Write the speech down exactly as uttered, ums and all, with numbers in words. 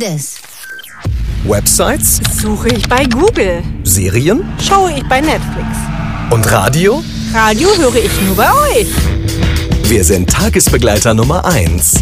das. Websites? Suche ich bei Google. Serien? Schaue ich bei Netflix. Und Radio? Radio höre ich nur bei euch. Wir sind Tagesbegleiter Nummer eins.